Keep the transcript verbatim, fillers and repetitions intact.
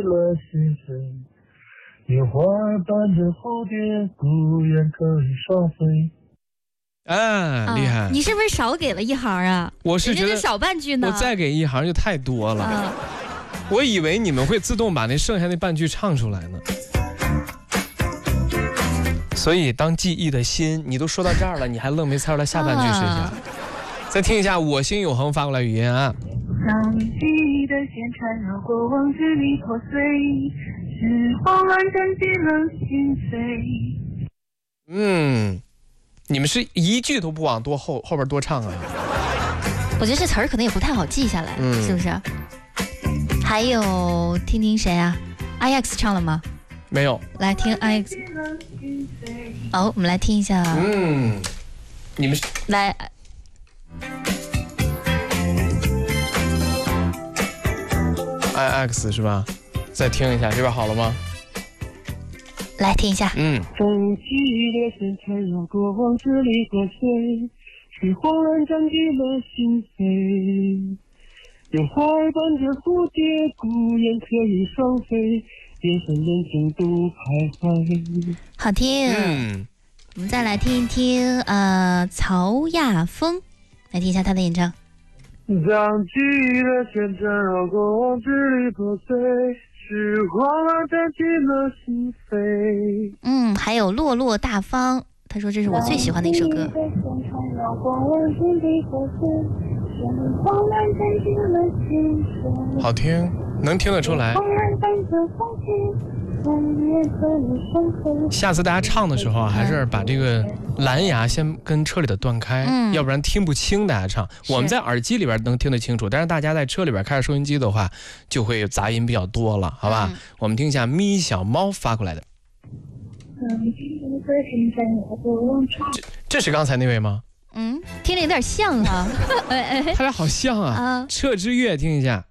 了心扉。野花儿伴着蝴蝶，孤雁可以双飞。 啊，厉害、 啊！你是不是少给了一行啊？ 我是觉得人家是少半句呢。 我再给一行就太多了。 啊、 我以为你们会自动把那剩下那半句唱出来呢。所以当记忆的心，你都说到这儿了，你还愣没猜出来下半句是啥？啊、再听一下我心永恒发过来语音啊。 当记忆的线缠绕过往，支离破碎，时光乱占据了心扉。 嗯，你们是一句都不往多后后边多唱啊？ 我觉得这词儿可能也不太好记下来，嗯、是不是？还有听听谁啊 ？I X 唱了吗？ 没有。 来听 I X。哦，我们来听一下。 嗯，你们来。 I X 是吧？再听一下，这边好了吗？ 来听一下。 嗯。 当记忆的线缠绕过往，支离破碎，时光乱占据了心扉。有花儿伴着蝴蝶，孤雁可以双飞，夜深人静独徘徊。 好听。 嗯。 我们再来听一听，呃，曹亚峰，来听一下他的演唱。 当记忆的线缠绕过往，支离破碎，时光乱占据了心扉。 嗯，还有落落大方，他说这是我最喜欢的一首歌。 好听，能听得出来。下次大家唱的时候啊，还是把这个蓝牙先跟车里的断开，嗯、要不然听不清大家唱。我们在耳机里边能听得清楚，但是大家在车里边开着收音机的话，就会杂音比较多了，好吧？嗯、我们听一下咪小猫发过来的。这这是刚才那位吗？ 嗯，听着有点像啊。 他俩好像啊。啊，彻之月，听一下。